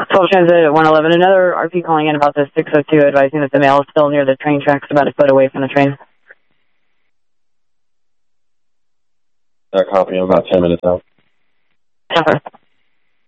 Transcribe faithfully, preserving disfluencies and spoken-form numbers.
twelve Transit one eleven, another R P calling in about the six oh two, advising that the male is still near the train tracks, about a foot away from the train. That copy, I'm about ten minutes out. Okay.